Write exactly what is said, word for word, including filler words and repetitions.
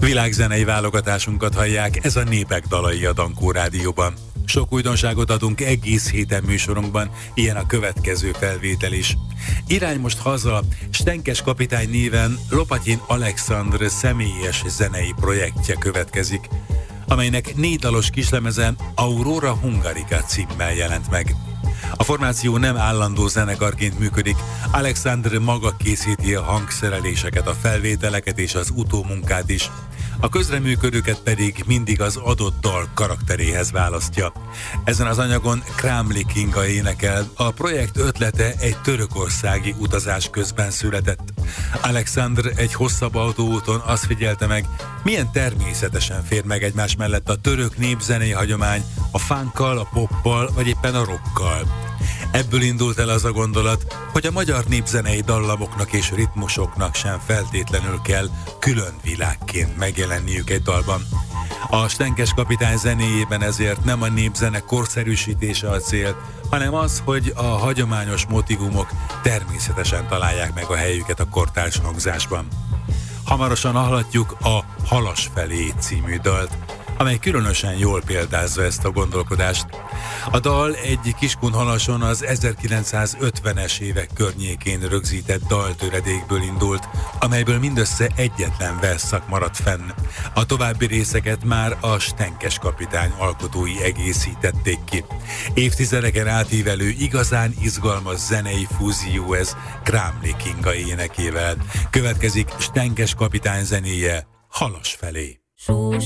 Világzenei válogatásunkat hallják, ez a Népek dalai a Dankó Rádióban. Sok újdonságot adunk egész héten műsorunkban, ilyen a következő felvétel is. Irány most haza, Stenkes kapitány néven Lopatyin Alekszandr személyes zenei projektje következik, amelynek négy dalos kislemezen Aurora Hungarica címmel jelent meg. A formáció nem állandó zenekarként működik, Alekszandr maga készíti a hangszereléseket, a felvételeket és az utómunkát is. A közreműködőket pedig mindig az adott dal karakteréhez választja. Ezen az anyagon Krámli Kinga énekel, a projekt ötlete egy törökországi utazás közben született. Alekszandr egy hosszabb autóúton azt figyelte meg, milyen természetesen fér meg egymás mellett a török népzenei hagyomány a funkkal, a poppal vagy éppen a rockkal. Ebből indult el az a gondolat, hogy a magyar népzenei dallamoknak és ritmusoknak sem feltétlenül kell külön világként megjelenniük egy dalban. A Stenkes kapitány zenéjében ezért nem a népzene korszerűsítése a cél, hanem az, hogy a hagyományos motívumok természetesen találják meg a helyüket a kortárs hangzásban. Hamarosan hallhatjuk a Halas felé című dalt, amely különösen jól példázza ezt a gondolkodást. A dal egy Kiskunhalason az ezerkilencszázötvenes évek környékén rögzített daltöredékből indult, amelyből mindössze egyetlen versszak maradt fenn. A további részeket már a Stenkes kapitány alkotói egészítették ki. Évtizedeken átívelő, igazán izgalmas zenei fúzió ez Krámli Kinga énekével. Következik Stenkes kapitány zenéje Halas felé.